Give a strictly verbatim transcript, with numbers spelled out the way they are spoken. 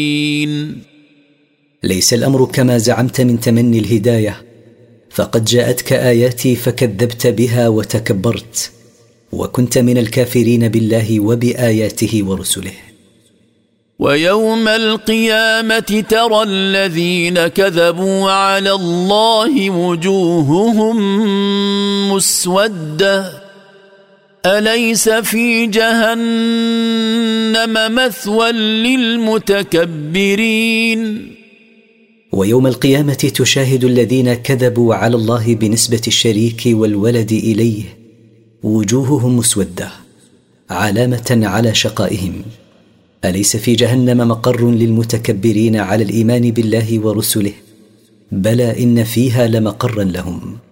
ليس الأمر كما زعمت من تمني الهداية، فقد جاءتك آياتي فكذبت بها وتكبرت، وكنت من الكافرين بالله وبآياته ورسله. ويوم القيامة ترى الذين كذبوا على الله وجوههم مسودة أليس في جهنم مثوى للمتكبرين. ويوم القيامة تشاهد الذين كذبوا على الله بنسبة الشريك والولد إليه وجوههم مسودة، علامة على شقائهم. أليس في جهنم مقر للمتكبرين على الإيمان بالله ورسله؟ بلى إن فيها لمقرا لهم.